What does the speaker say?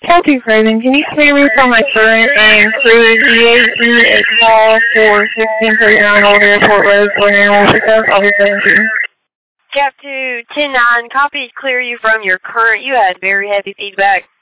Kathy Craven, can you clear me from my current and cruise EAC at call for 1639 Old Airport Road for an animal pickup? I'll be thank you. Cap 2, 10-9, copy, clear you from your current. You had very heavy feedback.